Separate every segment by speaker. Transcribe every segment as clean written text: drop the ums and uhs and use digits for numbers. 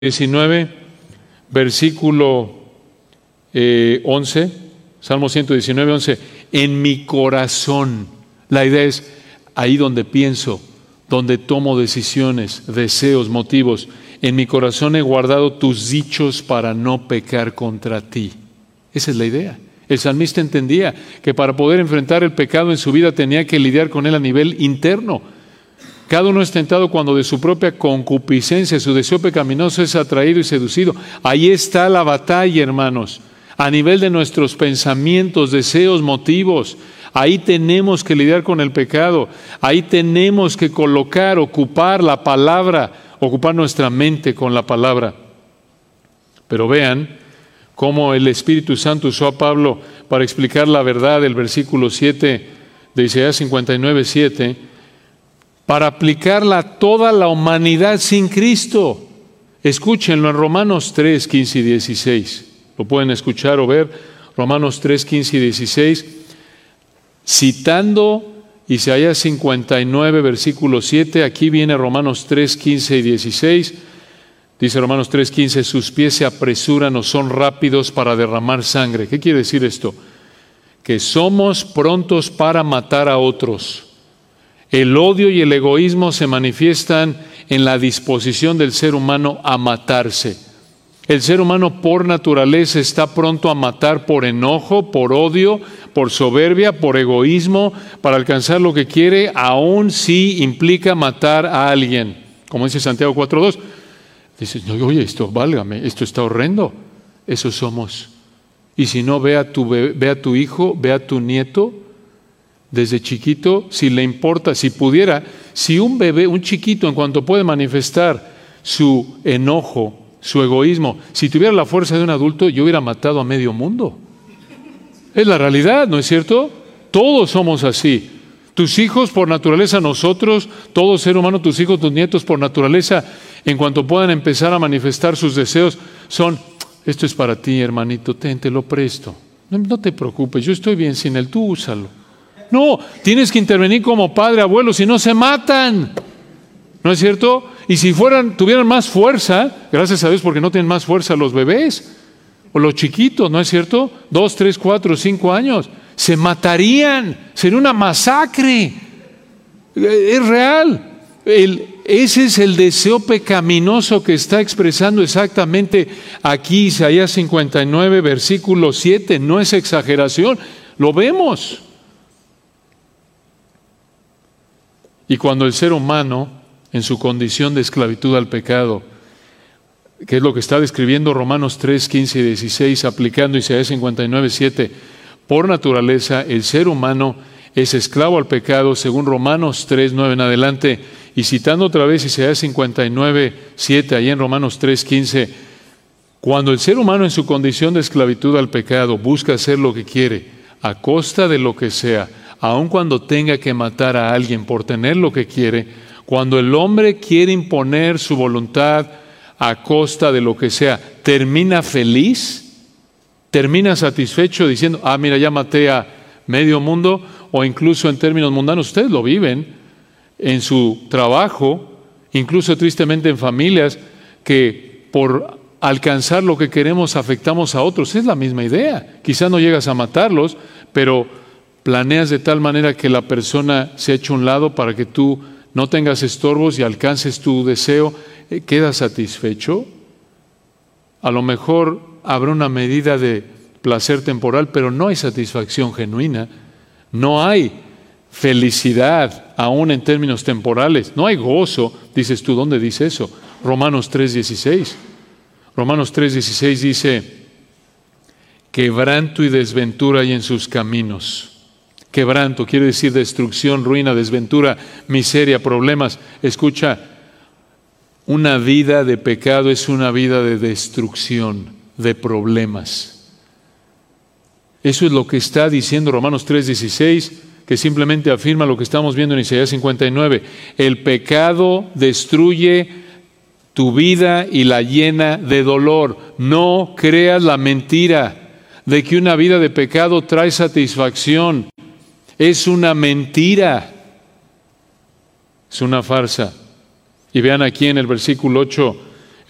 Speaker 1: 19, versículo 11, Salmo 119, 11, en mi corazón. La idea es ahí donde pienso, donde tomo decisiones, deseos, motivos. En mi corazón he guardado tus dichos para no pecar contra ti. Esa es la idea. El salmista entendía que para poder enfrentar el pecado en su vida tenía que lidiar con él a nivel interno. Cada uno es tentado cuando de su propia concupiscencia, su deseo pecaminoso es atraído y seducido. Ahí está la batalla, hermanos, a nivel de nuestros pensamientos, deseos, motivos. Ahí tenemos que lidiar con el pecado. Ahí tenemos que ocupar la palabra, ocupar nuestra mente con la palabra. Pero vean cómo el Espíritu Santo usó a Pablo para explicar la verdad del versículo 7 de Isaías 59, 7, para aplicarla a toda la humanidad sin Cristo. Escúchenlo en Romanos 3, 15 y 16. Lo pueden escuchar o ver. Romanos 3, 15 y 16. Citando Isaías 59, versículo 7, aquí viene Romanos 3, 15 y 16. Dice Romanos 3, 15, sus pies se apresuran o son rápidos para derramar sangre. ¿Qué quiere decir esto? Que somos prontos para matar a otros. El odio y el egoísmo se manifiestan en la disposición del ser humano a matarse. El ser humano por naturaleza está pronto a matar por enojo, por odio, por soberbia, por egoísmo, para alcanzar lo que quiere, aun si implica matar a alguien. Como dice Santiago 4:2. Dices, no, oye, válgame, esto está horrendo. Eso somos. Y si no, ve a tu hijo, ve a tu nieto, desde chiquito, si le importa, si pudiera, si un bebé, un chiquito, en cuanto puede manifestar su enojo, su egoísmo, si tuviera la fuerza de un adulto, yo hubiera matado a medio mundo. Es la realidad, ¿no es cierto? Todos somos así. Tus hijos por naturaleza, nosotros, todo ser humano, tus hijos, tus nietos por naturaleza, en cuanto puedan empezar a manifestar sus deseos, son, esto es para ti, hermanito, te lo presto. No te preocupes, yo estoy bien sin él, tú úsalo. No, tienes que intervenir como padre, abuelo, si no se matan. ¿No es cierto? Y si tuvieran más fuerza, gracias a Dios porque no tienen más fuerza los bebés o los chiquitos, ¿no es cierto? 2, 3, 4, 5 años, se matarían, sería una masacre. Es real. Ese es el deseo pecaminoso que está expresando exactamente aquí Isaías 59, versículo 7. No es exageración, lo vemos. Y cuando el ser humano, en su condición de esclavitud al pecado, que es lo que está describiendo Romanos 3, 15 y 16, aplicando Isaías 59, 7, por naturaleza el ser humano es esclavo al pecado, según Romanos 3, 9 en adelante, y citando otra vez Isaías 59, 7, ahí en Romanos 3, 15, cuando el ser humano en su condición de esclavitud al pecado busca hacer lo que quiere, a costa de lo que sea, aun cuando tenga que matar a alguien por tener lo que quiere, cuando el hombre quiere imponer su voluntad a costa de lo que sea, ¿termina feliz? ¿Termina satisfecho diciendo, mira, ya maté a medio mundo? O incluso en términos mundanos, ustedes lo viven en su trabajo, incluso tristemente en familias, que por alcanzar lo que queremos afectamos a otros. Es la misma idea. Quizás no llegas a matarlos, pero planeas de tal manera que la persona se eche a un lado para que tú no tengas estorbos y alcances tu deseo. ¿Quedas satisfecho? A lo mejor habrá una medida de placer temporal, pero no hay satisfacción genuina. No hay felicidad, aún en términos temporales. No hay gozo. Dices tú, ¿dónde dice eso? Romanos 3:16. Romanos 3:16 dice, quebranto y desventura hay en sus caminos. Quebranto quiere decir destrucción, ruina, desventura, miseria, problemas. Escucha, una vida de pecado es una vida de destrucción, de problemas. Eso es lo que está diciendo Romanos 3:16, que simplemente afirma lo que estamos viendo en Isaías 59. El pecado destruye tu vida y la llena de dolor. No creas la mentira de que una vida de pecado trae satisfacción. Es una mentira, es una farsa. Y vean aquí en el versículo 8,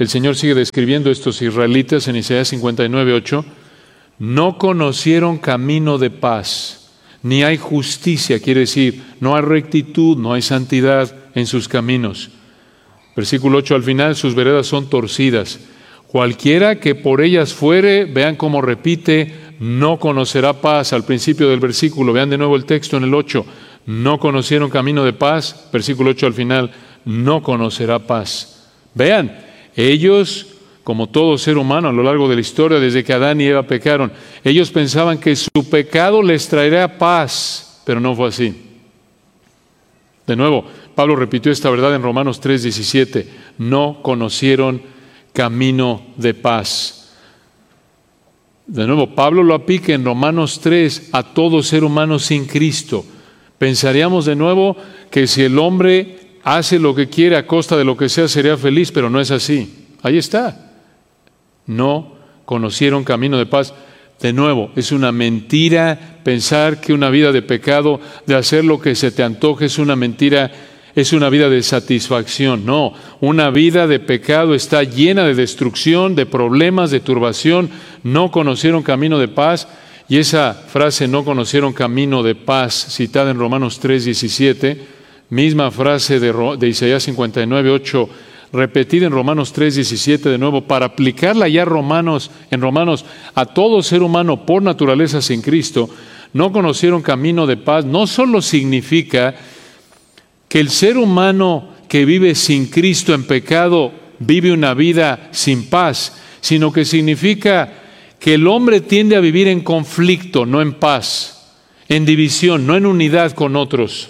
Speaker 1: El Señor sigue describiendo a estos israelitas en Isaías 59:8. No conocieron camino de paz, ni hay justicia, quiere decir, no hay rectitud, no hay santidad en sus caminos. Versículo 8 al final, sus veredas son torcidas. Cualquiera que por ellas fuere, vean cómo repite, no conocerá paz. Al principio del versículo, vean de nuevo el texto en el 8. No conocieron camino de paz. Versículo 8 al final, no conocerá paz. Vean, ellos, como todo ser humano a lo largo de la historia, desde que Adán y Eva pecaron, ellos pensaban que su pecado les traería paz, pero no fue así. De nuevo, Pablo repitió esta verdad en Romanos 3:17. No conocieron camino de paz. De nuevo, Pablo lo aplica en Romanos 3 a todo ser humano sin Cristo. Pensaríamos de nuevo que si el hombre hace lo que quiere a costa de lo que sea, sería feliz, pero no es así. Ahí está. No conocieron camino de paz. De nuevo, es una mentira pensar que una vida de pecado, de hacer lo que se te antoje, es una mentira, es una vida de satisfacción. No, una vida de pecado está llena de destrucción, de problemas, de turbación. No conocieron camino de paz. Y esa frase, no conocieron camino de paz, citada en Romanos 3:17, misma frase de Isaías 59:8, repetida en Romanos 3:17 de nuevo, para aplicarla ya en Romanos a todo ser humano por naturaleza sin Cristo. No conocieron camino de paz. No solo significa que el ser humano que vive sin Cristo en pecado vive una vida sin paz, sino que significa que el hombre tiende a vivir en conflicto, no en paz, en división, no en unidad con otros.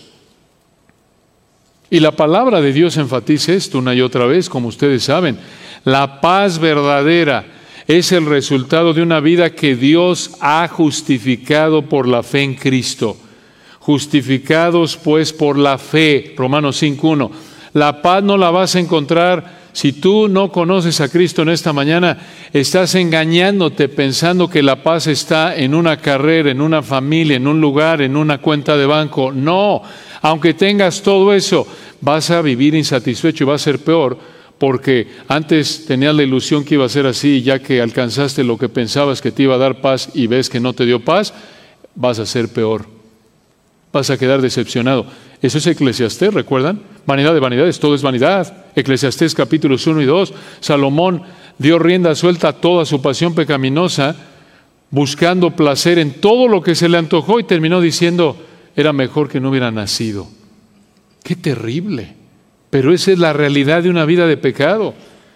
Speaker 1: Y la palabra de Dios enfatiza esto una y otra vez, como ustedes saben. La paz verdadera es el resultado de una vida que Dios ha justificado por la fe en Cristo. Justificados pues por la fe, Romanos 5:1. La paz no la vas a encontrar si tú no conoces a Cristo en esta mañana. Estás engañándote pensando que la paz está en una carrera, en una familia, en un lugar, en una cuenta de banco. No, aunque tengas todo eso, vas a vivir insatisfecho y va a ser peor, porque antes tenías la ilusión que iba a ser así, y ya que alcanzaste lo que pensabas que te iba a dar paz y ves que no te dio paz, vas a ser peor. Vas a quedar decepcionado. Eso es Eclesiastés, ¿recuerdan? Vanidad de vanidades, todo es vanidad. Eclesiastés capítulos 1 y 2. Salomón dio rienda suelta a toda su pasión pecaminosa, buscando placer en todo lo que se le antojó, y terminó diciendo, era mejor que no hubiera nacido. ¡Qué terrible! Pero esa es la realidad de una vida de pecado.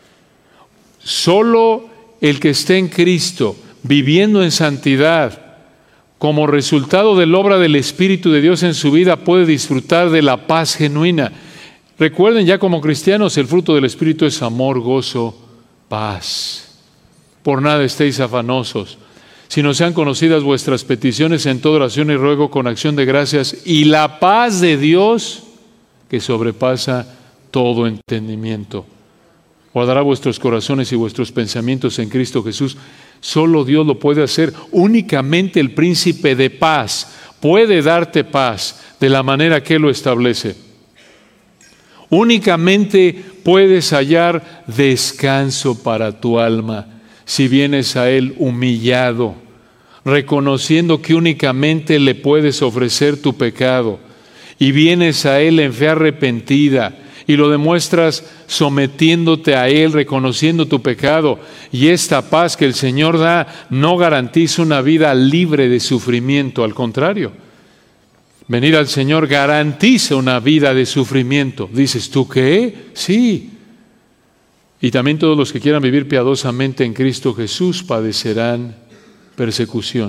Speaker 1: Solo el que esté en Cristo, viviendo en santidad, como resultado de la obra del Espíritu de Dios en su vida, puede disfrutar de la paz genuina. Recuerden, ya como cristianos, el fruto del Espíritu es amor, gozo, paz. Por nada estéis afanosos, sino sean conocidas vuestras peticiones en toda oración y ruego con acción de gracias, y la paz de Dios, que sobrepasa todo entendimiento, guardará vuestros corazones y vuestros pensamientos en Cristo Jesús. Solo Dios lo puede hacer. Únicamente el príncipe de paz puede darte paz de la manera que Él lo establece. Únicamente puedes hallar descanso para tu alma si vienes a Él humillado, reconociendo que únicamente le puedes ofrecer tu pecado, y vienes a Él en fe arrepentida, y lo demuestras sometiéndote a Él, reconociendo tu pecado. Y esta paz que el Señor da no garantiza una vida libre de sufrimiento, al contrario. Venir al Señor garantiza una vida de sufrimiento. ¿Dices tú qué? Sí. Y también todos los que quieran vivir piadosamente en Cristo Jesús padecerán persecución.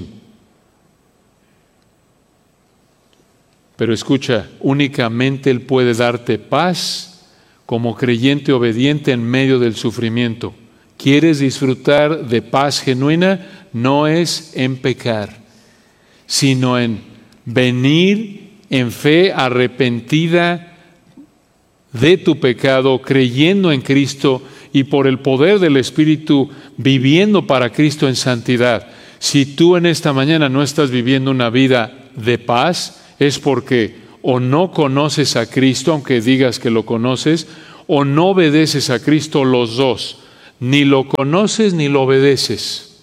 Speaker 1: Pero escucha, únicamente Él puede darte paz como creyente obediente en medio del sufrimiento. ¿Quieres disfrutar de paz genuina? No es en pecar, sino en venir en fe arrepentida de tu pecado, creyendo en Cristo y por el poder del Espíritu viviendo para Cristo en santidad. Si tú en esta mañana no estás viviendo una vida de paz, es porque o no conoces a Cristo, aunque digas que lo conoces, o no obedeces a Cristo, los dos. Ni lo conoces ni lo obedeces.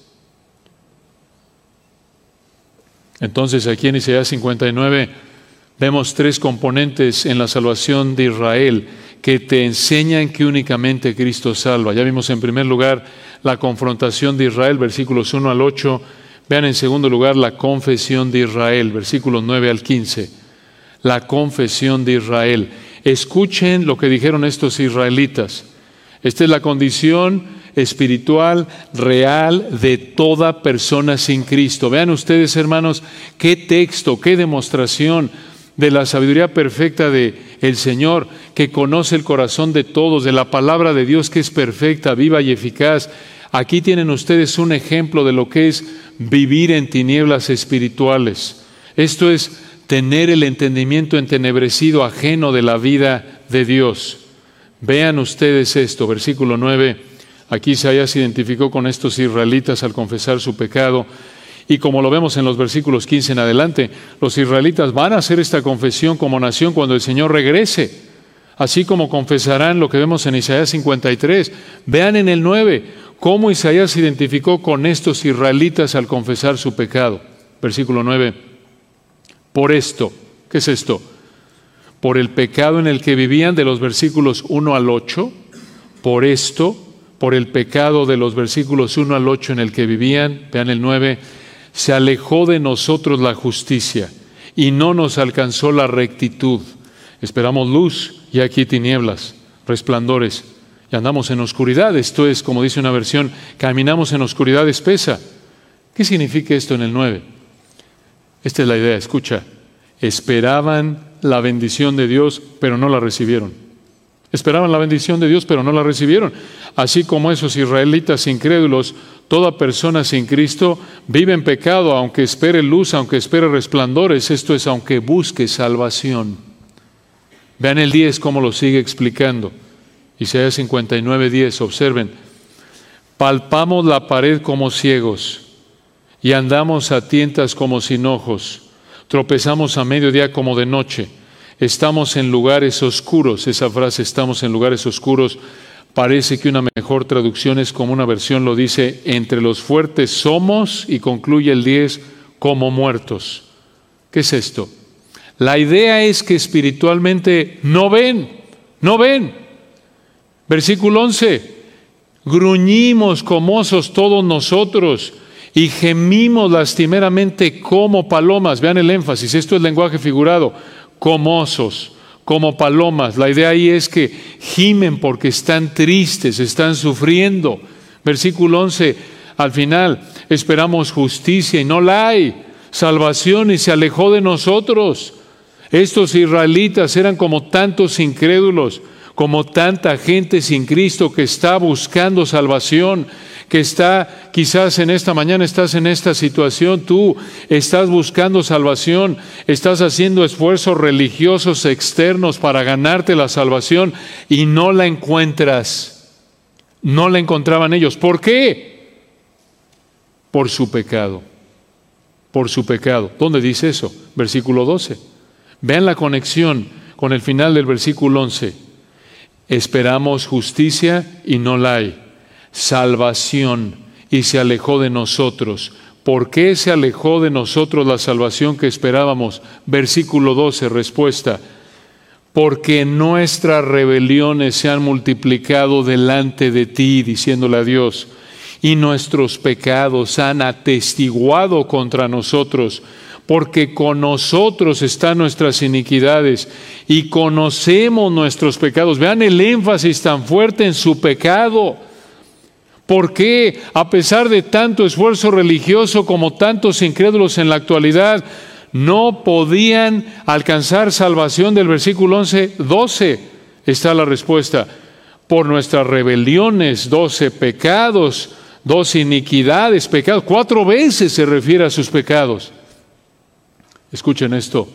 Speaker 1: Entonces aquí en Isaías 59 vemos tres componentes en la salvación de Israel que te enseñan que únicamente Cristo salva. Ya vimos en primer lugar la confrontación de Israel, versículos 1 al 8. Vean en segundo lugar la confesión de Israel, versículos 9 al 15. La confesión de Israel. Escuchen lo que dijeron estos israelitas. Esta es la condición espiritual real de toda persona sin Cristo. Vean ustedes, hermanos, qué texto, qué demostración de la sabiduría perfecta de el Señor, que conoce el corazón de todos, de la palabra de Dios que es perfecta, viva y eficaz. Aquí tienen ustedes un ejemplo de lo que es vivir en tinieblas espirituales. Esto es tener el entendimiento entenebrecido, ajeno de la vida de Dios. Vean ustedes esto, versículo 9. Aquí Isaías se identificó con estos israelitas al confesar su pecado. Y como lo vemos en los versículos 15 en adelante, los israelitas van a hacer esta confesión como nación cuando el Señor regrese, así como confesarán lo que vemos en Isaías 53. Vean en el 9 cómo Isaías se identificó con estos israelitas al confesar su pecado. Versículo 9. Por esto, ¿qué es esto? Por el pecado en el que vivían, de los versículos 1 al 8. Por esto, por el pecado de los versículos 1 al 8 en el que vivían, vean el 9, se alejó de nosotros la justicia y no nos alcanzó la rectitud. Esperamos luz y aquí tinieblas, resplandores, y andamos en oscuridad. Esto es, como dice una versión, caminamos en oscuridad espesa. ¿Qué significa esto en el 9? Esta es la idea, escucha. Esperaban la bendición de Dios, pero no la recibieron. Esperaban la bendición de Dios, pero no la recibieron. Así como esos israelitas incrédulos, toda persona sin Cristo vive en pecado, aunque espere luz, aunque espere resplandores. Esto es, aunque busque salvación. Vean el 10 cómo lo sigue explicando. Isaías 59, 10, observen. Palpamos la pared como ciegos y andamos a tientas como sin ojos. Tropezamos a mediodía como de noche. Estamos en lugares oscuros. Esa frase, estamos en lugares oscuros, parece que una mejor traducción es como una versión lo dice, entre los fuertes somos, y concluye el 10, como muertos. ¿Qué es esto? La idea es que espiritualmente no ven. Versículo 11, gruñimos como osos todos nosotros y gemimos lastimeramente como palomas. Vean el énfasis, esto es lenguaje figurado. Como osos, como palomas. La idea ahí es que gimen porque están tristes, están sufriendo. Versículo 11, al final, esperamos justicia y no la hay. Salvación y se alejó de nosotros. Estos israelitas eran como tantos incrédulos, como tanta gente sin Cristo que está buscando salvación, que está, quizás en esta mañana estás en esta situación, tú estás buscando salvación, estás haciendo esfuerzos religiosos externos para ganarte la salvación y no la encuentras. No la encontraban ellos. ¿Por qué? Por su pecado. Por su pecado. ¿Dónde dice eso? Versículo 12. Vean la conexión con el final del versículo 11. Esperamos justicia y no la hay. Salvación y se alejó de nosotros. ¿Por qué se alejó de nosotros la salvación que esperábamos? Versículo 12, respuesta. Porque nuestras rebeliones se han multiplicado delante de ti, diciéndole a Dios, y nuestros pecados han atestiguado contra nosotros, porque con nosotros están nuestras iniquidades y conocemos nuestros pecados. Vean el énfasis tan fuerte en su pecado. ¿Por qué, a pesar de tanto esfuerzo religioso como tantos incrédulos en la actualidad, no podían alcanzar salvación? Del versículo 11, 12 está la respuesta. Por nuestras rebeliones, 12 pecados, 12 iniquidades, pecados. 4 veces se refiere a sus pecados. Escuchen esto.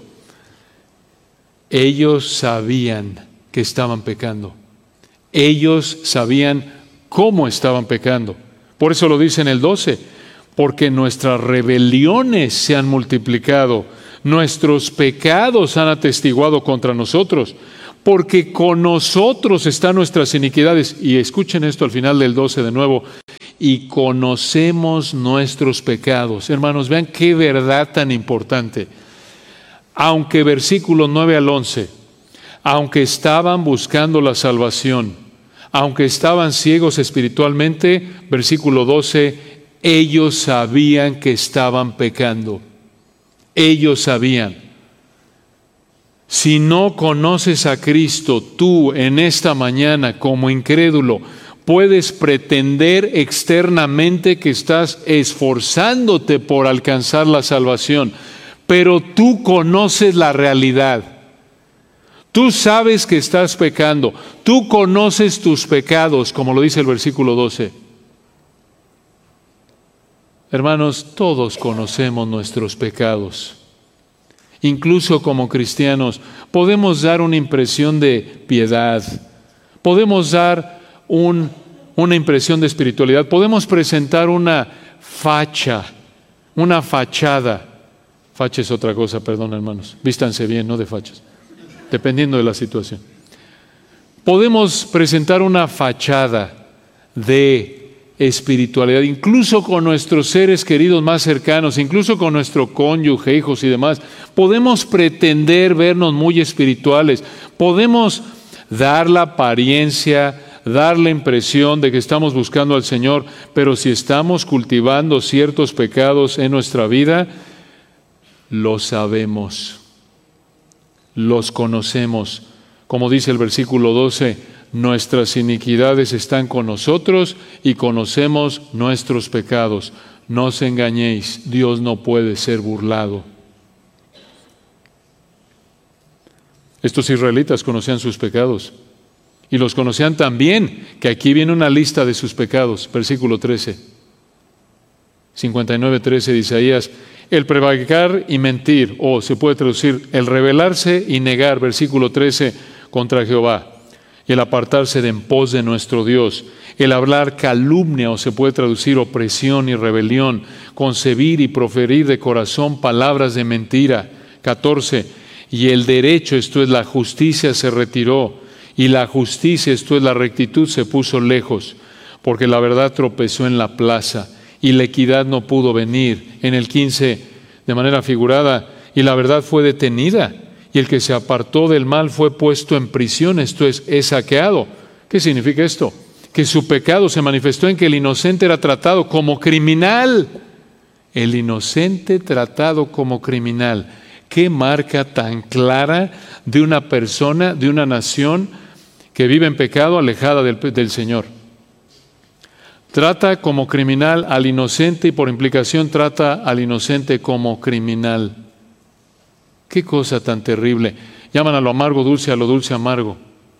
Speaker 1: Ellos sabían que estaban pecando. Ellos sabían cómo estaban pecando. Por eso lo dice en el 12, porque nuestras rebeliones se han multiplicado, nuestros pecados han atestiguado contra nosotros. porque con nosotros están nuestras iniquidades. Y escuchen esto al final del 12 de nuevo. Y conocemos nuestros pecados. Hermanos, vean qué verdad tan importante. Aunque versículos 9 al 11, aunque estaban buscando la salvación, aunque estaban ciegos espiritualmente, versículo 12, ellos sabían que estaban pecando. Ellos sabían. Si no conoces a Cristo, tú en esta mañana como incrédulo, puedes pretender externamente que estás esforzándote por alcanzar la salvación, pero tú conoces la realidad. Tú sabes que estás pecando. Tú conoces tus pecados, como lo dice el versículo 12. Hermanos, todos conocemos nuestros pecados. Incluso como cristianos, podemos dar una impresión de piedad. Podemos dar una impresión de espiritualidad. Podemos presentar una fachada. Facha es otra cosa, perdón, hermanos. Vístanse bien, no de fachas. Dependiendo de la situación. Podemos presentar una fachada de espiritualidad, incluso con nuestros seres queridos más cercanos, incluso con nuestro cónyuge, hijos y demás. Podemos pretender vernos muy espirituales. Podemos dar la apariencia, dar la impresión de que estamos buscando al Señor, pero si estamos cultivando ciertos pecados en nuestra vida, lo sabemos, los conocemos. Como dice el versículo 12, nuestras iniquidades están con nosotros y conocemos nuestros pecados. No os engañéis, Dios no puede ser burlado. Estos israelitas conocían sus pecados. Y los conocían tan bien que aquí viene una lista de sus pecados. Versículo 13. 59:13 de Isaías. El prevaricar y mentir, o se puede traducir, el rebelarse y negar, versículo 13, contra Jehová. Y el apartarse de en pos de nuestro Dios. El hablar calumnia, o se puede traducir opresión y rebelión. Concebir y proferir de corazón palabras de mentira. 14. Y el derecho, esto es la justicia, se retiró. Y la justicia, esto es la rectitud, se puso lejos, porque la verdad tropezó en la plaza y la equidad no pudo venir. En el 15, de manera figurada, y la verdad fue detenida, y el que se apartó del mal fue puesto en prisión, esto es saqueado. ¿Qué significa esto? Que su pecado se manifestó en que el inocente era tratado como criminal. El inocente tratado como criminal. ¿Qué marca tan clara de una persona, de una nación que vive en pecado, alejada del Señor? Trata como criminal al inocente y por implicación trata al inocente como criminal. Qué cosa tan terrible. Llaman a lo amargo dulce, a lo dulce amargo.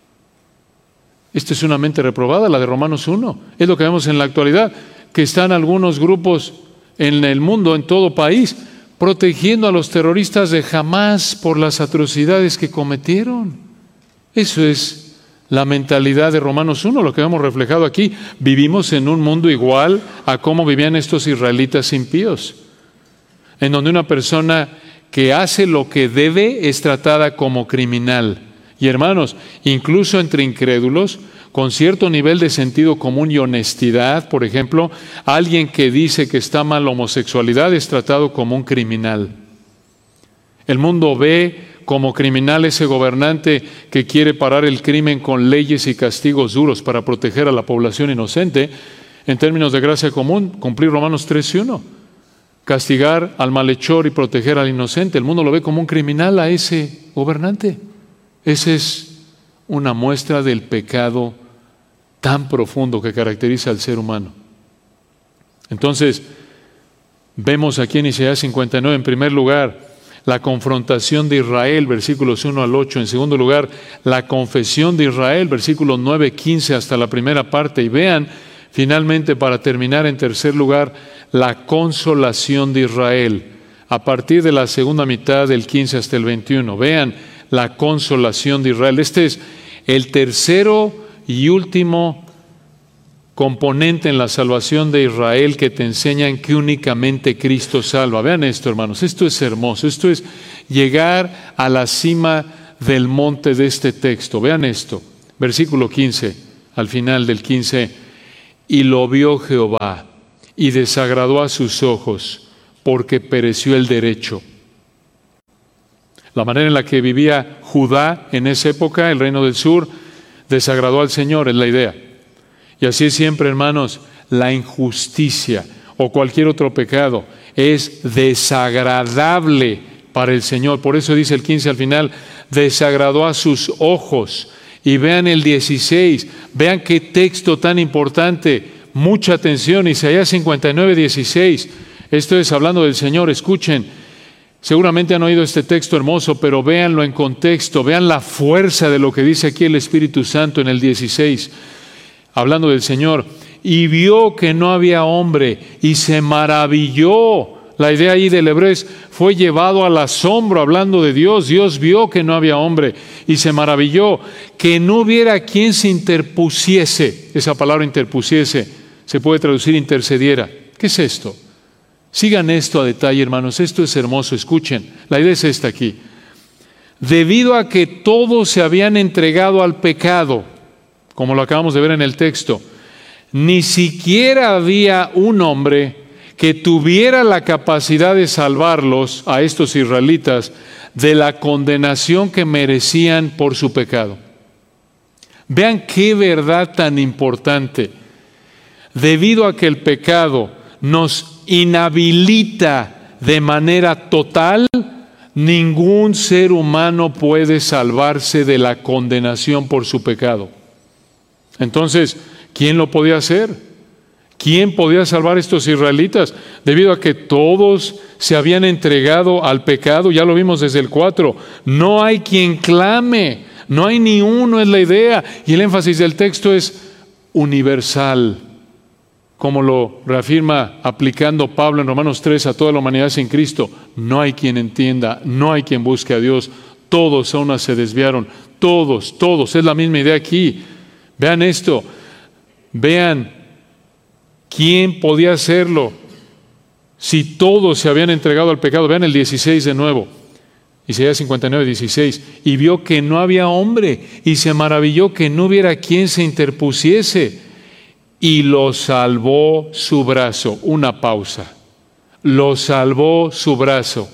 Speaker 1: Esta es una mente reprobada, la de Romanos 1. Es lo que vemos en la actualidad, que están algunos grupos en el mundo, en todo país, protegiendo a los terroristas de Hamás por las atrocidades que cometieron. Eso es la mentalidad de Romanos 1, lo que vemos reflejado aquí. Vivimos en un mundo igual a cómo vivían estos israelitas impíos, en donde una persona que hace lo que debe es tratada como criminal. Y hermanos, incluso entre incrédulos, con cierto nivel de sentido común y honestidad, por ejemplo, alguien que dice que está mal la homosexualidad es tratado como un criminal. El mundo ve como criminal ese gobernante que quiere parar el crimen con leyes y castigos duros para proteger a la población inocente. En términos de gracia común, cumplir Romanos 13:1. Castigar al malhechor y proteger al inocente. El mundo lo ve como un criminal a ese gobernante. Esa es una muestra del pecado tan profundo que caracteriza al ser humano. Entonces, vemos aquí en Isaías 59, en primer lugar, la confrontación de Israel, versículos 1 al 8. En segundo lugar, la confesión de Israel, versículos 9, 15 hasta la primera parte. Y vean, finalmente, para terminar, en tercer lugar, la consolación de Israel, a partir de la segunda mitad del 15 hasta el 21. Vean la consolación de Israel. Este es el tercero y último componente en la salvación de Israel que te enseñan que únicamente Cristo salva. Vean esto, hermanos, esto es hermoso, esto es llegar a la cima del monte de este texto. Vean esto, versículo 15, al final del 15, y lo vio Jehová y desagradó a sus ojos porque pereció el derecho. La manera en la que vivía Judá en esa época, el reino del sur, desagradó al Señor, es la idea. Y así es siempre, hermanos, la injusticia o cualquier otro pecado es desagradable para el Señor. Por eso dice el 15 al final, desagradó a sus ojos. Y vean el 16, vean qué texto tan importante, mucha atención, Isaías 59, 16. Esto es hablando del Señor, escuchen. Seguramente han oído este texto hermoso, pero véanlo en contexto, vean la fuerza de lo que dice aquí el Espíritu Santo en el 16, hablando del Señor. Y vio que no había hombre y se maravilló. La idea ahí del hebreo es, fue llevado al asombro hablando de Dios. Dios vio que no había hombre y se maravilló que no hubiera quien se interpusiese. Esa palabra interpusiese se puede traducir intercediera. ¿Qué es esto? Sigan esto a detalle, hermanos. Esto es hermoso. Escuchen. La idea es esta aquí. Debido a que todos se habían entregado al pecado, como lo acabamos de ver en el texto, ni siquiera había un hombre que tuviera la capacidad de salvarlos a estos israelitas de la condenación que merecían por su pecado. Vean qué verdad tan importante. Debido a que el pecado nos inhabilita de manera total, ningún ser humano puede salvarse de la condenación por su pecado. Entonces, ¿quién lo podía hacer? ¿Quién podía salvar a estos israelitas? Debido a que todos se habían entregado al pecado, ya lo vimos desde el 4, no hay quien clame, no hay ni uno, es la idea, y el énfasis del texto es universal, como lo reafirma aplicando Pablo en Romanos 3 a toda la humanidad sin Cristo. No hay quien entienda, no hay quien busque a Dios, todos a una se desviaron, todos, es la misma idea aquí. Vean esto, vean quién podía hacerlo si todos se habían entregado al pecado. Vean el 16 de nuevo, Isaías 59, 16. Y vio que no había hombre y se maravilló que no hubiera quien se interpusiese y lo salvó su brazo. Una pausa. Lo salvó su brazo.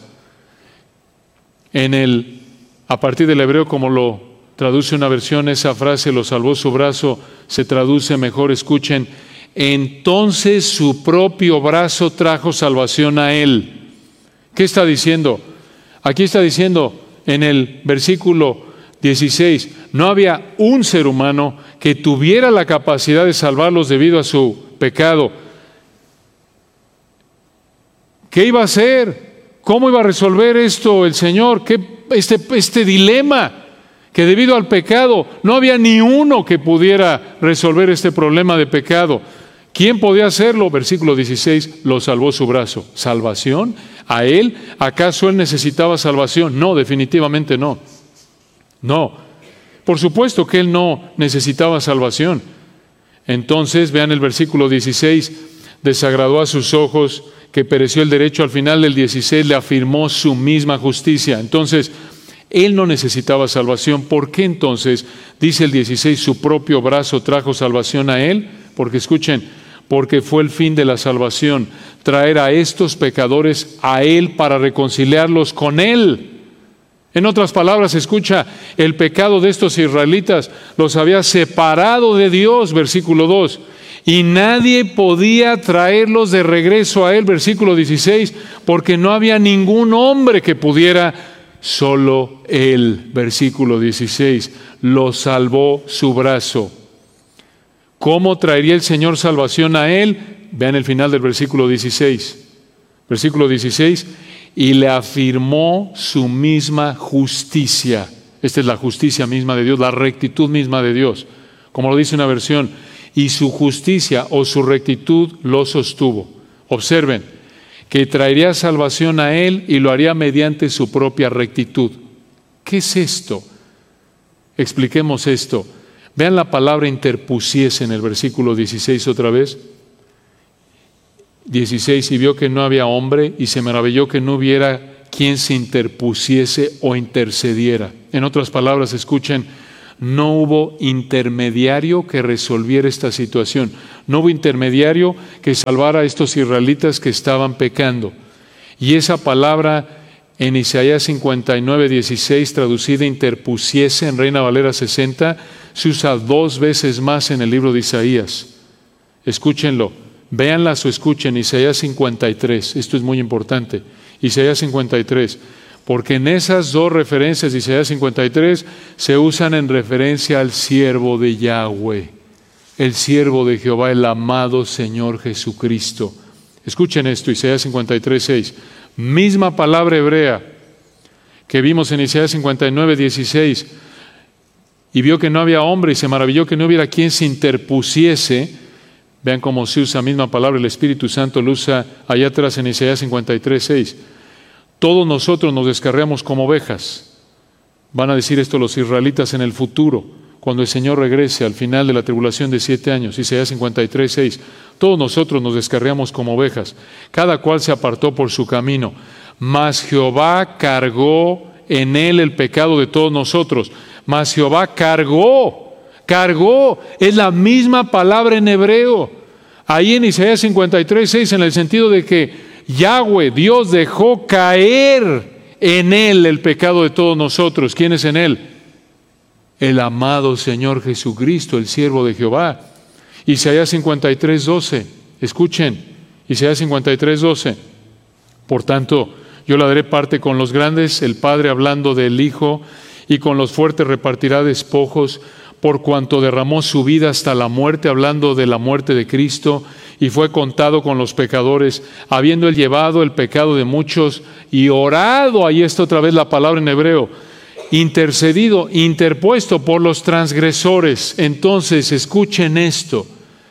Speaker 1: A partir del hebreo, como lo traduce una versión, esa frase, lo salvó su brazo, se traduce mejor, escuchen, entonces su propio brazo trajo salvación a él. ¿Qué está diciendo? Aquí está diciendo en el versículo 16, no había un ser humano que tuviera la capacidad de salvarlos debido a su pecado. ¿Qué iba a hacer? ¿Cómo iba a resolver esto el Señor? Este dilema, que debido al pecado no había ni uno que pudiera resolver este problema de pecado. ¿Quién podía hacerlo? Versículo 16, lo salvó su brazo. ¿Salvación? ¿A él? ¿Acaso él necesitaba salvación? No, definitivamente no. No, por supuesto que él no necesitaba salvación. Entonces, vean el versículo 16, desagradó a sus ojos que pereció el derecho. Al final del 16 le afirmó su misma justicia. Entonces, él no necesitaba salvación. ¿Por qué entonces, dice el 16, su propio brazo trajo salvación a él? Porque escuchen, porque fue el fin de la salvación, traer a estos pecadores a él para reconciliarlos con él. En otras palabras, escucha, el pecado de estos israelitas los había separado de Dios, versículo 2, y nadie podía traerlos de regreso a él, versículo 16, porque no había ningún hombre que pudiera. Solo él, versículo 16, lo salvó su brazo. ¿Cómo traería el Señor salvación a él? Vean el final del versículo 16. Versículo 16, y le afirmó su misma justicia. Esta es la justicia misma de Dios, la rectitud misma de Dios. Como lo dice una versión, y su justicia o su rectitud lo sostuvo. Observen, que traería salvación a él y lo haría mediante su propia rectitud. ¿Qué es esto? Expliquemos esto. Vean la palabra interpusiese en el versículo 16 otra vez. 16, y vio que no había hombre y se maravilló que no hubiera quien se interpusiese o intercediera. En otras palabras, escuchen, no hubo intermediario que resolviera esta situación. No hubo intermediario que salvara a estos israelitas que estaban pecando. Y esa palabra en Isaías 59:16, traducida interpusiese en Reina Valera 60, se usa 2 veces más en el libro de Isaías. Escúchenlo, véanlas o escuchen Isaías 53, esto es muy importante, Isaías 53, porque en esas 2 referencias de Isaías 53 se usan en referencia al siervo de Yahweh, el siervo de Jehová, el amado Señor Jesucristo. Escuchen esto, Isaías 53:6, misma palabra hebrea que vimos en Isaías 59:16, y vio que no había hombre y se maravilló que no hubiera quien se interpusiese. Vean cómo se usa la misma palabra, el Espíritu Santo lo usa allá atrás en Isaías 53:6. Todos nosotros nos descarriamos como ovejas. Van a decir esto los israelitas en el futuro, cuando el Señor regrese al final de la tribulación de 7 años. Isaías 53:6. Todos nosotros nos descarriamos como ovejas. Cada cual se apartó por su camino. Mas Jehová cargó en él el pecado de todos nosotros. Mas Jehová cargó. Es la misma palabra en hebreo. Ahí en Isaías 53:6, en el sentido de que Yahweh, Dios, dejó caer en él el pecado de todos nosotros. ¿Quién es en él? El amado Señor Jesucristo, el siervo de Jehová. Isaías 53:12. Escuchen, Isaías 53:12. Por tanto, yo le daré parte con los grandes, el Padre hablando del Hijo, y con los fuertes repartirá despojos, por cuanto derramó su vida hasta la muerte, hablando de la muerte de Cristo, y fue contado con los pecadores, habiendo él llevado el pecado de muchos y orado, ahí está otra vez la palabra en hebreo, intercedido, interpuesto por los transgresores. Entonces, escuchen esto.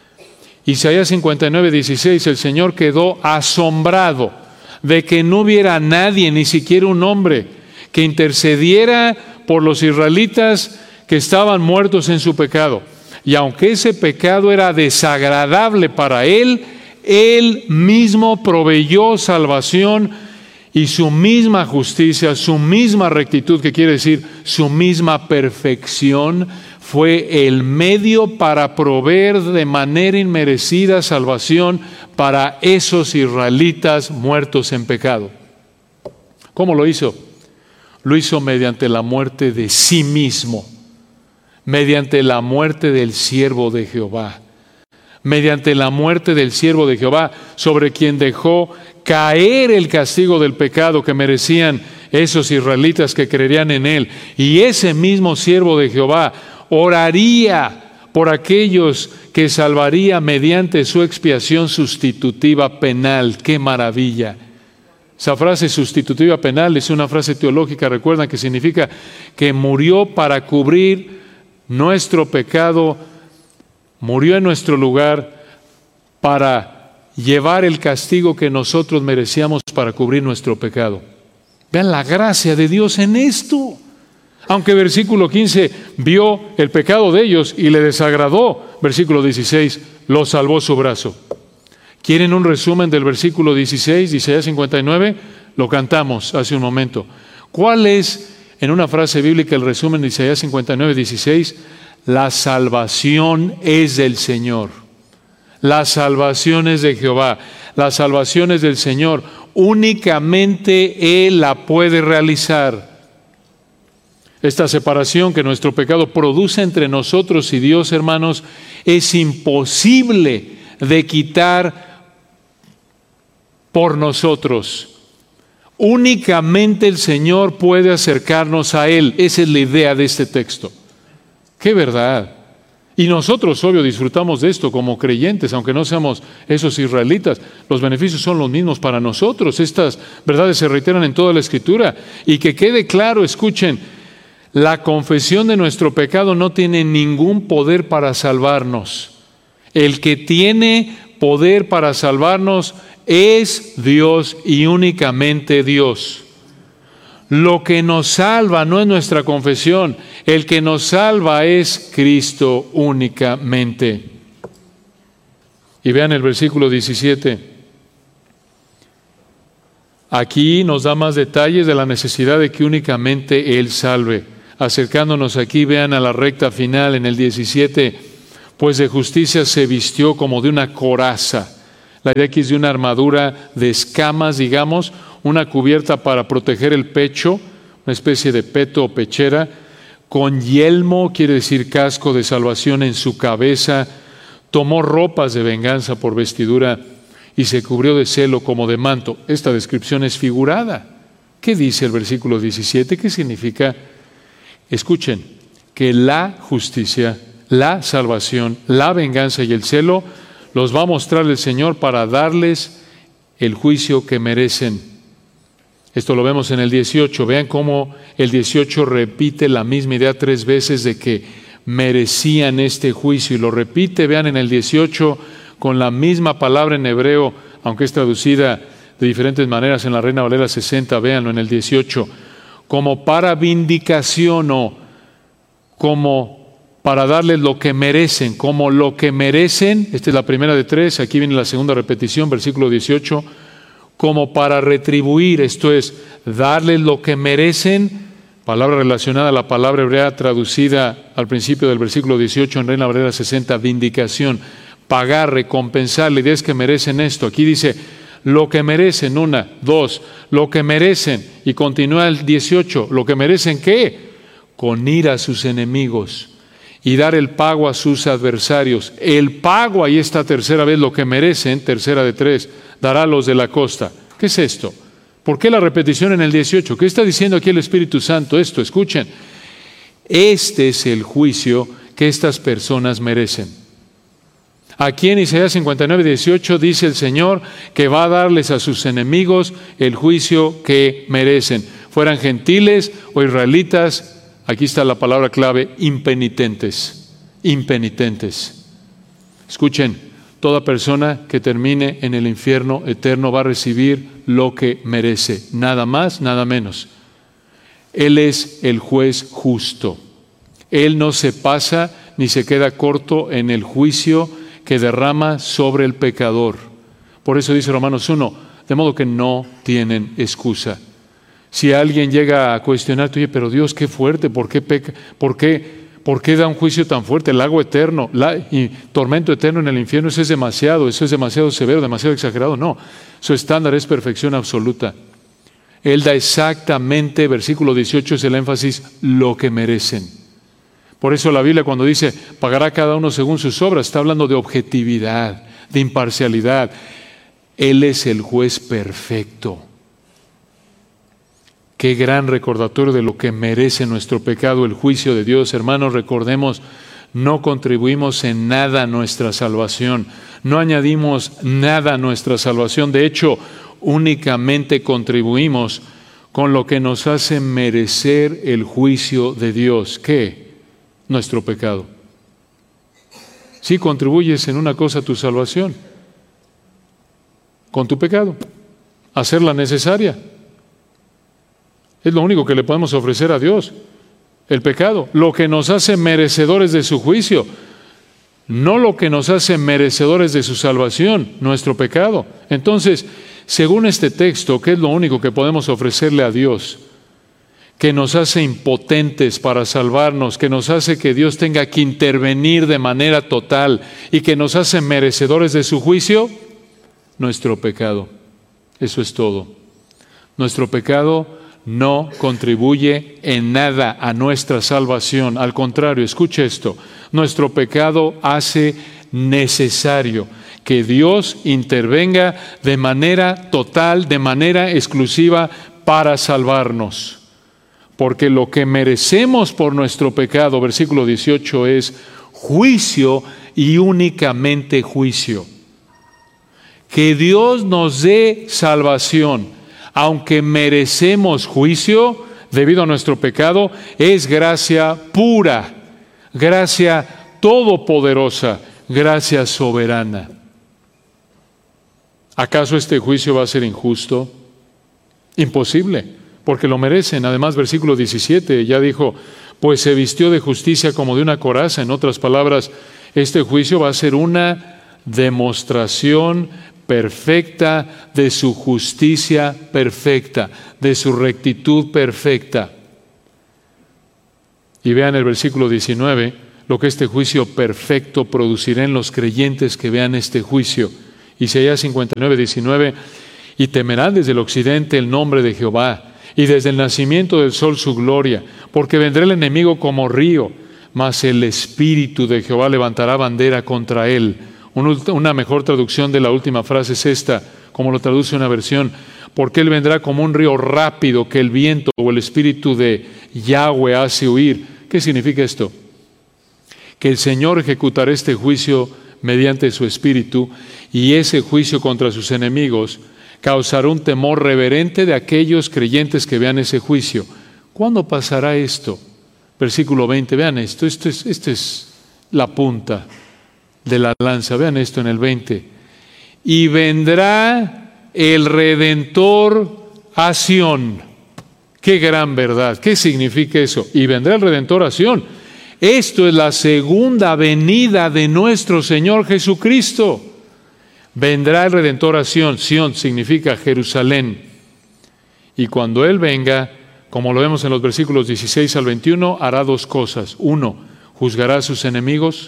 Speaker 1: Isaías 59:16, el Señor quedó asombrado de que no hubiera nadie, ni siquiera un hombre, que intercediera por los israelitas que estaban muertos en su pecado. Y aunque ese pecado era desagradable para él, él mismo proveyó salvación y su misma justicia, su misma rectitud, que quiere decir su misma perfección, fue el medio para proveer de manera inmerecida salvación para esos israelitas muertos en pecado. ¿Cómo lo hizo? Lo hizo mediante la muerte de sí mismo, mediante la muerte del siervo de Jehová, mediante la muerte del siervo de Jehová, sobre quien dejó caer el castigo del pecado que merecían esos israelitas que creerían en él. Y ese mismo siervo de Jehová oraría por aquellos que salvaría mediante su expiación sustitutiva penal. ¡Qué maravilla! Esa frase sustitutiva penal es una frase teológica, recuerdan, que significa que murió para cubrir nuestro pecado, murió en nuestro lugar para llevar el castigo que nosotros merecíamos para cubrir nuestro pecado. Vean la gracia de Dios en esto. Aunque versículo 15 vio el pecado de ellos y le desagradó, versículo 16 lo salvó su brazo. ¿Quieren un resumen del versículo 16 de Isaías 59? Lo cantamos hace un momento. ¿Cuál es, en una frase bíblica, el resumen de Isaías 59, 16? La salvación es del Señor. La salvación es de Jehová. La salvación es del Señor. Únicamente Él la puede realizar. Esta separación que nuestro pecado produce entre nosotros y Dios, hermanos, es imposible de quitar por nosotros. Únicamente el Señor puede acercarnos a Él. Esa es la idea de este texto. ¡Qué verdad! Y nosotros, obvio, disfrutamos de esto como creyentes, aunque no seamos esos israelitas. Los beneficios son los mismos para nosotros. Estas verdades se reiteran en toda la Escritura. Y que quede claro, escuchen, la confesión de nuestro pecado no tiene ningún poder para salvarnos. El que tiene poder para salvarnos es Dios y únicamente Dios. Lo que nos salva no es nuestra confesión, el que nos salva es Cristo únicamente. Y vean el versículo 17. Aquí nos da más detalles de la necesidad de que únicamente Él salve. acercándonos aquí, vean a la recta final en el 17, pues de justicia se vistió como de una coraza. La idea aquí es de una armadura de escamas, digamos, una cubierta para proteger el pecho, una especie de peto o pechera, con yelmo, quiere decir casco de salvación en su cabeza, tomó ropas de venganza por vestidura y se cubrió de celo como de manto. Esta descripción es figurada. ¿Qué dice el versículo 17? ¿Qué significa? Escuchen, que la justicia, la salvación, la venganza y el celo los va a mostrar el Señor para darles el juicio que merecen. Esto lo vemos en el 18. Vean cómo el 18 repite la misma idea 3 veces de que merecían este juicio. Y lo repite, vean, en el 18 con la misma palabra en hebreo, aunque es traducida de diferentes maneras en la Reina Valera 60, véanlo en el 18, como para vindicación o como para darles lo que merecen, como lo que merecen. Esta es la primera de 3, aquí viene la segunda repetición, versículo 18, como para retribuir, esto es, darles lo que merecen, palabra relacionada a la palabra hebrea traducida al principio del versículo 18 en Reina Valera 60, vindicación, pagar, recompensar. La idea es que merecen esto. Aquí dice, lo que merecen, 1, 2, lo que merecen, y continúa el 18, lo que merecen, ¿qué? Con ir a sus enemigos y dar el pago a sus adversarios. El pago, ahí está tercera vez, lo que merecen, tercera de 3, dará a los de la costa. ¿Qué es esto? ¿Por qué la repetición en el 18? ¿Qué está diciendo aquí el Espíritu Santo? Esto, escuchen. Este es el juicio que estas personas merecen. Aquí en Isaías 59, 18 dice el Señor que va a darles a sus enemigos el juicio que merecen. Fueran gentiles o israelitas, aquí está la palabra clave, impenitentes. Impenitentes. Escuchen, toda persona que termine en el infierno eterno va a recibir lo que merece, nada más, nada menos. Él es el juez justo. Él no se pasa ni se queda corto en el juicio que derrama sobre el pecador. Por eso dice Romanos 1, de modo que no tienen excusa. Si alguien llega a cuestionarte, oye, pero Dios, qué fuerte, ¿por qué peca? ¿Por qué da un juicio tan fuerte? El lago eterno y tormento eterno en el infierno, eso es demasiado severo, demasiado exagerado. No, su estándar es perfección absoluta. Él da exactamente, versículo 18 es el énfasis, lo que merecen. Por eso la Biblia cuando dice, pagará cada uno según sus obras, está hablando de objetividad, de imparcialidad. Él es el juez perfecto. Qué gran recordatorio de lo que merece nuestro pecado, el juicio de Dios. Hermanos, recordemos, no contribuimos en nada a nuestra salvación, no añadimos nada a nuestra salvación. De hecho, únicamente contribuimos con lo que nos hace merecer el juicio de Dios. ¿Qué? Nuestro pecado. Sí contribuyes en una cosa a tu salvación, con tu pecado, hacerla necesaria. Es lo único que le podemos ofrecer a Dios, el pecado, lo que nos hace merecedores de su juicio, no lo que nos hace merecedores de su salvación, nuestro pecado. Entonces, según este texto, ¿qué es lo único que podemos ofrecerle a Dios? Que nos hace impotentes para salvarnos, que nos hace que Dios tenga que intervenir de manera total y que nos hace merecedores de su juicio, nuestro pecado. Eso es todo. Nuestro pecado no contribuye en nada a nuestra salvación. Al contrario, escuche esto, nuestro pecado hace necesario que Dios intervenga de manera total, de manera exclusiva para salvarnos. Porque lo que merecemos por nuestro pecado, versículo 18, es juicio y únicamente juicio. Que Dios nos dé salvación, aunque merecemos juicio debido a nuestro pecado, es gracia pura, gracia todopoderosa, gracia soberana. ¿Acaso este juicio va a ser injusto? Imposible. Porque lo merecen. Además, versículo 17 ya dijo, pues se vistió de justicia como de una coraza. En otras palabras, este juicio va a ser una demostración perfecta de su justicia perfecta, de su rectitud perfecta. Y vean el versículo 19, lo que este juicio perfecto producirá en los creyentes que vean este juicio. Isaías 59, 19, y temerán desde el occidente el nombre de Jehová, y desde el nacimiento del sol su gloria, porque vendrá el enemigo como río, mas el Espíritu de Jehová levantará bandera contra él. Una mejor traducción de la última frase es esta, como lo traduce una versión, porque él vendrá como un río rápido que el viento o el Espíritu de Yahweh hace huir. ¿Qué significa esto? Que el Señor ejecutará este juicio mediante su Espíritu, y ese juicio contra sus enemigos causará un temor reverente de aquellos creyentes que vean ese juicio. ¿Cuándo pasará esto? Versículo 20, vean esto, esto es la punta de la lanza, vean esto en el 20. Y vendrá el Redentor a Sión. ¡Qué gran verdad! ¿Qué significa eso? Y vendrá el Redentor a Sión. Esto es la segunda venida de nuestro Señor Jesucristo. Vendrá el Redentor a Sión. Sión significa Jerusalén. Y cuando Él venga, como lo vemos en los versículos 16 al 21, hará dos cosas. Uno, juzgará a sus enemigos.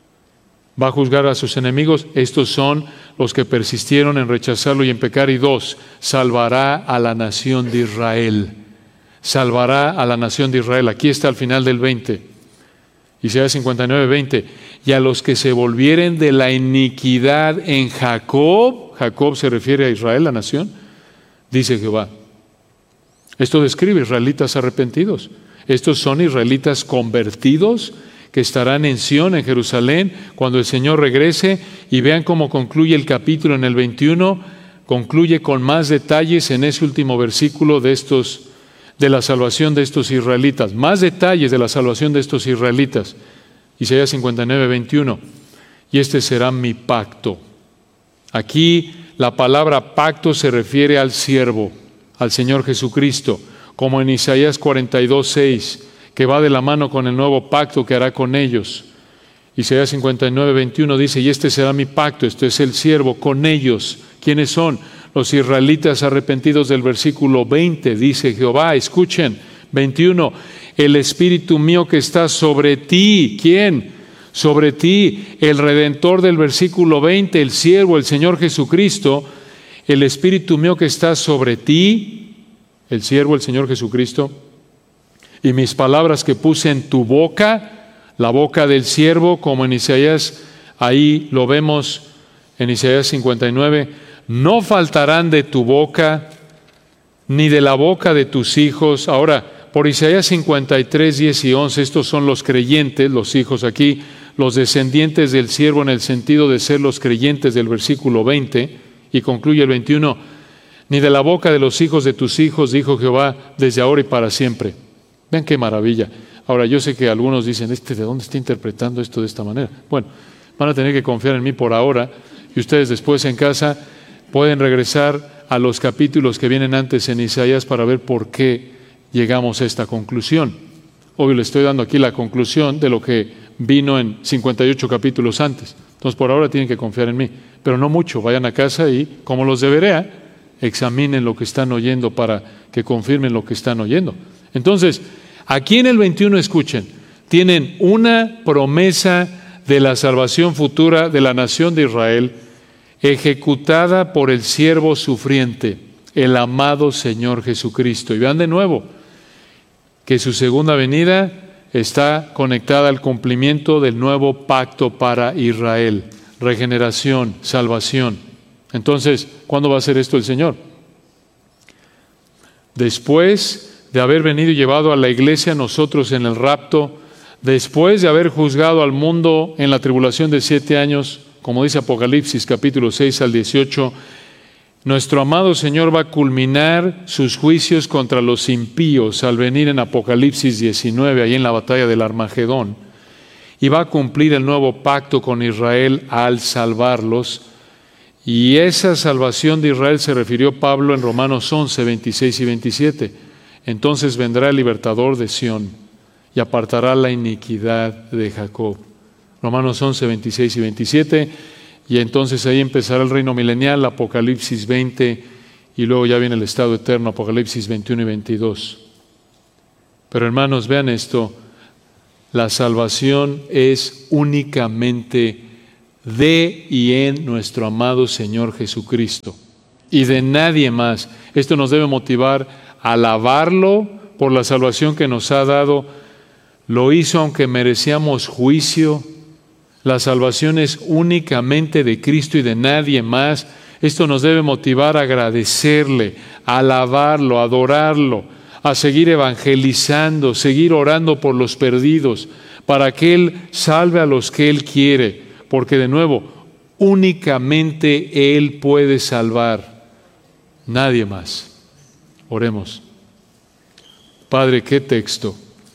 Speaker 1: Va a juzgar a sus enemigos. Estos son los que persistieron en rechazarlo y en pecar. Y dos, salvará a la nación de Israel. Salvará a la nación de Israel. Aquí está al final del 20. Isaías 59, 20. Y a los que se volvieren de la iniquidad en Jacob, Jacob se refiere a Israel, la nación, dice Jehová. Esto describe israelitas arrepentidos. Estos son israelitas convertidos que estarán en Sión, en Jerusalén, cuando el Señor regrese. Y vean cómo concluye el capítulo en el 21. Concluye con más detalles en ese último versículo de la salvación de estos israelitas. Más detalles de la salvación de estos israelitas. Isaías 59, 21. Y este será mi pacto. Aquí la palabra pacto se refiere al siervo, al Señor Jesucristo, como en Isaías 42, 6, que va de la mano con el nuevo pacto que hará con ellos. Isaías 59, 21 dice, y este será mi pacto, esto es el siervo, con ellos. ¿Quiénes son? Los israelitas arrepentidos del versículo 20, dice Jehová, escuchen, 21, el Espíritu mío que está sobre ti. ¿Quién? Sobre ti, el Redentor del versículo 20, el siervo, el Señor Jesucristo, el Espíritu mío que está sobre ti, el siervo, el Señor Jesucristo, y mis palabras que puse en tu boca, la boca del siervo, como en Isaías, ahí lo vemos en Isaías 59, no faltarán de tu boca, ni de la boca de tus hijos. Ahora, por Isaías 53, 10 y 11, estos son los creyentes, los hijos aquí, los descendientes del siervo en el sentido de ser los creyentes del versículo 20, y concluye el 21, ni de la boca de los hijos de tus hijos, dijo Jehová, desde ahora y para siempre. Vean qué maravilla. Ahora, yo sé que algunos dicen, ¿de dónde está interpretando esto de esta manera? Bueno, van a tener que confiar en mí por ahora, y ustedes después en casa pueden regresar a los capítulos que vienen antes en Isaías para ver por qué llegamos a esta conclusión. Hoy le estoy dando aquí la conclusión de lo que vino en 58 capítulos antes. Entonces, por ahora tienen que confiar en mí, pero no mucho. Vayan a casa y, como los de Berea, examinen lo que están oyendo para que confirmen lo que están oyendo. Entonces, aquí en el 21, escuchen, tienen una promesa de la salvación futura de la nación de Israel, ejecutada por el siervo sufriente, el amado Señor Jesucristo. Y vean de nuevo que su segunda venida está conectada al cumplimiento del nuevo pacto para Israel, regeneración, salvación. Entonces, ¿cuándo va a hacer esto el Señor? Después de haber venido y llevado a la iglesia nosotros en el rapto, después de haber juzgado al mundo en la tribulación de 7 años, como dice Apocalipsis capítulo 6 al 18, nuestro amado Señor va a culminar sus juicios contra los impíos al venir en Apocalipsis 19, ahí en la batalla del Armagedón, y va a cumplir el nuevo pacto con Israel al salvarlos. Y esa salvación de Israel se refirió Pablo en Romanos 11, 26 y 27. Entonces vendrá el libertador de Sión y apartará la iniquidad de Jacob. Romanos 11, 26 y 27. Y entonces ahí empezará el reino milenial, Apocalipsis 20, y luego ya viene el estado eterno, Apocalipsis 21 y 22. Pero hermanos, vean esto, La salvación es únicamente de y en nuestro amado Señor Jesucristo y de nadie más. Esto nos debe motivar a alabarlo por la salvación que nos ha dado. Lo hizo aunque merecíamos juicio. La salvación es únicamente de Cristo y de nadie más. Esto nos debe motivar a agradecerle, a alabarlo, a adorarlo, a seguir evangelizando, seguir orando por los perdidos, para que Él salve a los que Él quiere, porque de nuevo, únicamente Él puede salvar, nadie más. Oremos. Padre, qué texto.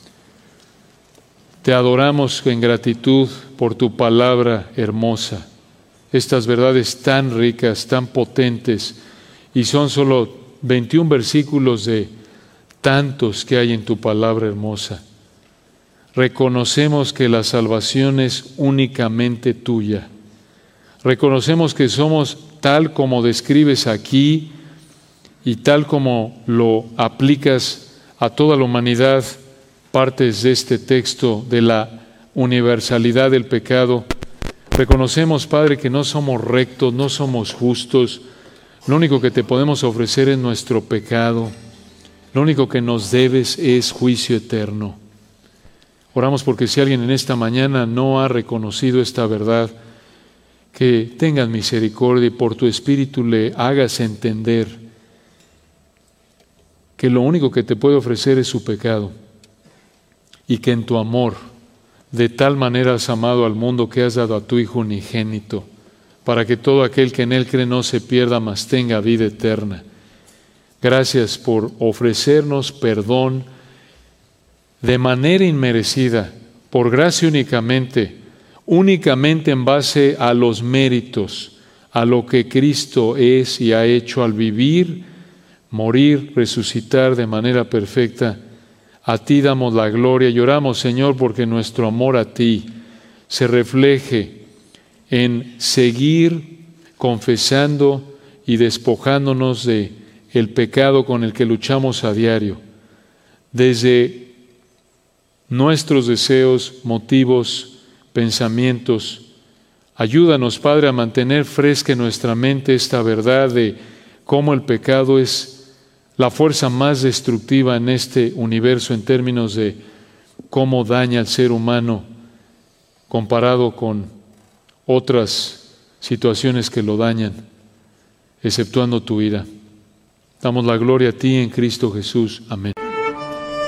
Speaker 1: Te adoramos en gratitud por tu palabra hermosa. Estas verdades tan ricas, tan potentes, y son solo 21 versículos de tantos que hay en tu palabra hermosa. Reconocemos que la salvación es únicamente tuya. Reconocemos que somos tal como describes aquí y tal como lo aplicas a toda la humanidad, partes de este texto de la universalidad del pecado. Reconocemos, Padre, que no somos rectos, no somos justos. Lo único que te podemos ofrecer es nuestro pecado. Lo único que nos debes es juicio eterno. Oramos porque si alguien en esta mañana no ha reconocido esta verdad, que tengas misericordia y por tu Espíritu le hagas entender que lo único que te puede ofrecer es su pecado y que en tu amor de tal manera has amado al mundo que has dado a tu Hijo unigénito para que todo aquel que en Él cree no se pierda, mas tenga vida eterna. Gracias por ofrecernos perdón de manera inmerecida, por gracia únicamente en base a los méritos, a lo que Cristo es y ha hecho al vivir, morir, resucitar de manera perfecta. A ti damos la gloria y oramos, Señor, porque nuestro amor a ti se refleje en seguir confesando y despojándonos de el pecado con el que luchamos a diario, desde nuestros deseos, motivos, pensamientos. Ayúdanos, Padre, a mantener fresca en nuestra mente esta verdad de cómo el pecado es la fuerza más destructiva en este universo en términos de cómo daña al ser humano comparado con otras situaciones que lo dañan, exceptuando tu ira. Damos la gloria a ti en Cristo Jesús. Amén.